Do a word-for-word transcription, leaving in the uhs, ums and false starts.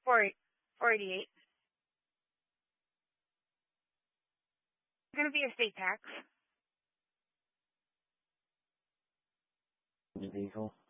Four, forty-eight. It's going to be a state tax. Diesel.